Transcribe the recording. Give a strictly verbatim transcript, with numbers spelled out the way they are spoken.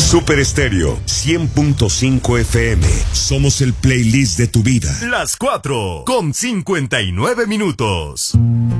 Super Estéreo cien punto cinco F M. Somos el playlist de tu vida. Las cuatro con cincuenta y nueve minutos.